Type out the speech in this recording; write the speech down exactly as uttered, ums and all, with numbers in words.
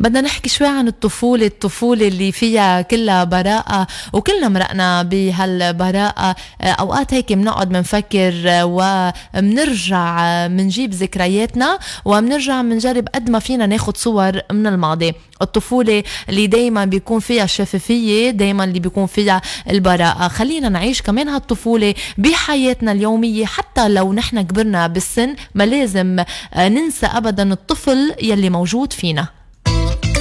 بدنا نحكي شوي عن الطفولة الطفولة اللي فيها كلها براءة، وكلنا مرقنا بهالبراءة. أوقات هيك منقعد منفكر ومنرجع منجيب ذكرياتنا ومنرجع منجرب قد ما فينا ناخد صور من الماضي. الطفولة اللي دايما بيكون فيها الشفافية، دايما اللي بيكون فيها البراءة. خلينا نعيش كمان هالطفولة بحياتنا اليومية، حتى لو نحن كبرنا بالسن ما لازم ننسى أبدا الطفل يلي موجود فينا.